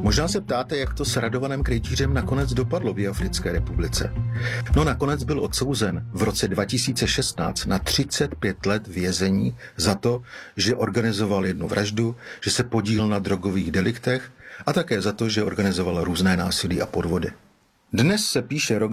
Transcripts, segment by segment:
Možná se ptáte, jak to s Radovanem Krejčířem nakonec dopadlo v Jihoafrické republice. No nakonec byl odsouzen v roce 2016 na 35 let vězení za to, že organizoval jednu vraždu, že se podílel na drogových deliktech a také za to, že organizoval různé násilí a podvody. Dnes se píše rok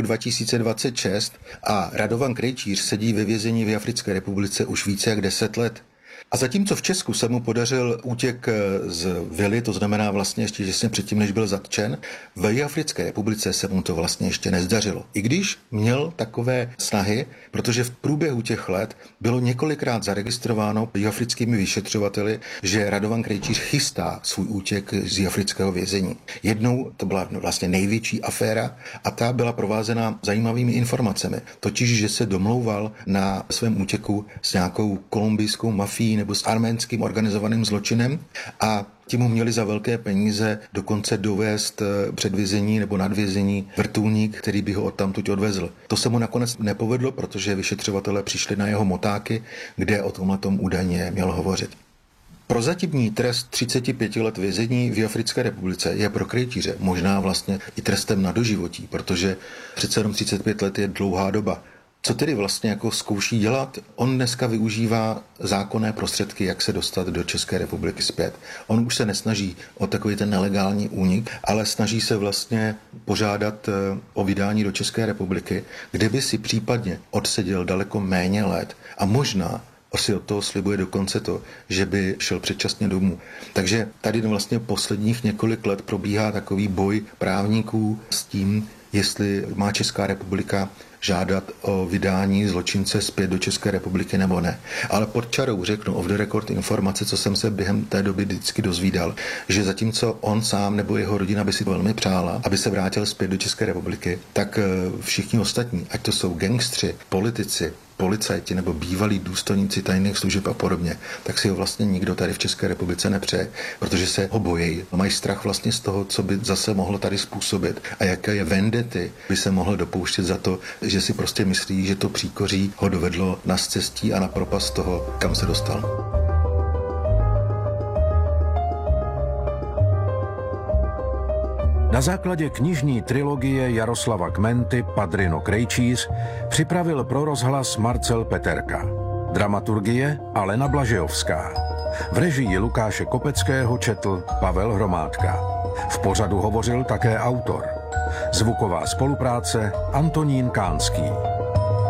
2026 a Radovan Krejčíř sedí ve vězení v Jihoafrické republice už více jak 10 let. A zatímco v Česku se mu podařil útěk z vily, to znamená vlastně ještě těsně předtím, než byl zatčen, v Jihoafrické republice se mu to vlastně ještě nezdařilo. I když měl takové snahy, protože v průběhu těch let bylo několikrát zaregistrováno jihoafrickými vyšetřovateli, že Radovan Krejčíř chystá svůj útěk z jihoafrického vězení. Jednou to byla vlastně největší aféra a ta byla provázena zajímavými informacemi. Totiž, že se domlouval na svém útěku s nějakou kolumbijskou mafií nebo s arménským organizovaným zločinem a ti mu měli za velké peníze dokonce dovést před vězení nebo nad vězení vrtulník, který by ho odtamtud odvezl. To se mu nakonec nepovedlo, protože vyšetřovatelé přišli na jeho motáky, kde o tomhletom údajně měl hovořit. Prozatímní trest 35 let vězení v Jihoafrické republice je pro Krejčíře možná vlastně i trestem na doživotí, protože přece jenom 35 let je dlouhá doba. Co tedy vlastně jako zkouší dělat? On dneska využívá zákonné prostředky, jak se dostat do České republiky zpět. On už se nesnaží o takový ten nelegální únik, ale snaží se vlastně požádat o vydání do České republiky, kde by si případně odseděl daleko méně let a možná si od toho slibuje dokonce to, že by šel předčasně domů. Takže tady vlastně posledních několik let probíhá takový boj právníků s tím, jestli má Česká republika žádat o vydání zločince zpět do České republiky nebo ne. Ale pod čarou řeknu off the record informace, co jsem se během té doby vždycky dozvídal, že zatímco on sám nebo jeho rodina by si velmi přála, aby se vrátil zpět do České republiky, tak všichni ostatní, ať to jsou gangstři, politici, policajti nebo bývalí důstojníci tajných služeb a podobně, tak si ho vlastně nikdo tady v České republice nepřeje, protože se ho bojí. Mají strach vlastně z toho, co by zase mohlo tady způsobit a jaké je vendety by se mohlo dopouštět za to, že si prostě myslí, že to příkoří ho dovedlo na scestí a na propast toho, kam se dostal. Na základě knižní trilogie Jaroslava Kmenty Padrino Krejčíř připravil pro rozhlas Marcel Peterka. Dramaturgie Alena Blažejovská. V režii Lukáše Kopeckého četl Pavel Hromádka. V pořadu hovořil také autor. Zvuková spolupráce Antonín Kánský.